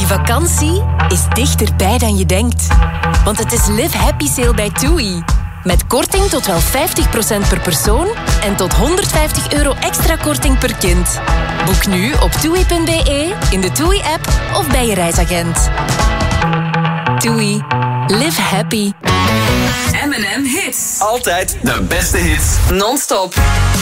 Vakantie is dichterbij dan je denkt. Want het is Live Happy Sale bij TUI. Met korting tot wel 50% per persoon en tot €150 extra korting per kind. Boek nu op TUI.be, in de TUI-app of bij je reisagent. TUI. Live happy. M&M Hits. Altijd de beste hits. Non-stop.